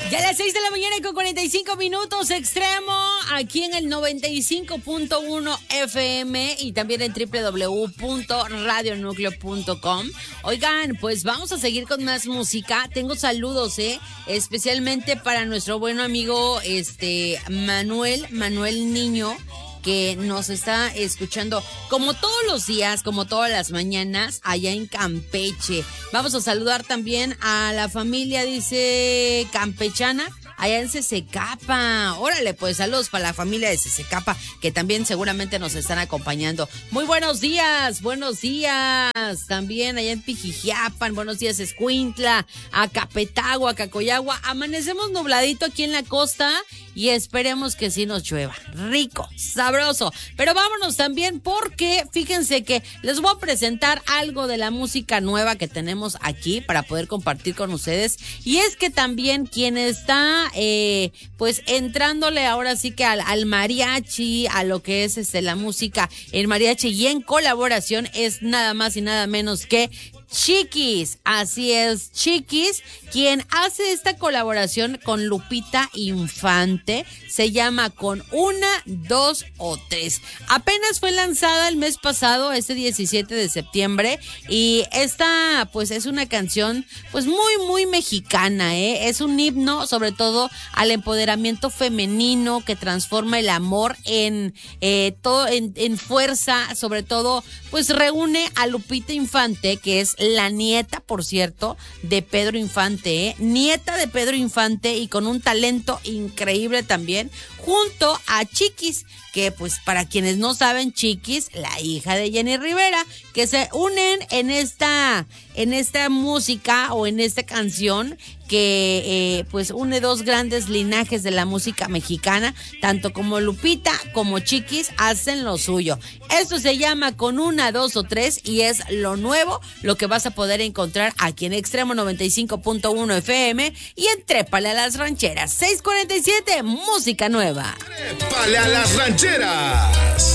Ya a las 6 de la mañana con 45 minutos, Extremo, aquí en el 95.1 FM y también en www.radionucleo.com. Oigan, pues vamos a seguir con más música. Tengo saludos, especialmente para nuestro buen amigo Manuel Niño, que nos está escuchando como todos los días, como todas las mañanas, allá en Campeche. Vamos a saludar también a la familia, dice, campechana, allá en Cececapa. Órale, pues saludos para la familia de Cececapa, que también seguramente nos están acompañando. Muy buenos días. También allá en Pijijiapan, buenos días Escuintla, a Capetagua, a Cacoyagua. Amanecemos nubladito aquí en la costa y esperemos que sí nos llueva. Rico, sabroso. Pero vámonos también porque fíjense que les voy a presentar algo de la música nueva que tenemos aquí para poder compartir con ustedes. Y es que también quien está pues entrándole ahora sí que al mariachi, a lo que es la música en mariachi y en colaboración, es nada más y nada menos que Chiquis. Así es, Chiquis, quien hace esta colaboración con Lupita Infante, se llama Con Una, Dos o Tres. Apenas fue lanzada el mes pasado, este 17 de septiembre, y esta pues es una canción pues muy mexicana, es un himno sobre todo al empoderamiento femenino que transforma el amor en todo en fuerza, sobre todo pues reúne a Lupita Infante, que es la nieta, por cierto, de Pedro Infante, nieta de Pedro Infante y con un talento increíble también, junto a Chiquis, que pues para quienes no saben, Chiquis, la hija de Jenny Rivera, que se unen en esta música o en esta canción que pues une dos grandes linajes de la música mexicana, tanto como Lupita como Chiquis hacen lo suyo. Esto se llama Con Una, Dos o Tres y es lo nuevo, lo que vas a poder encontrar aquí en Extremo 95.1 FM y en Trépale a las Rancheras. 6:47, música nueva. Trépale a las Rancheras.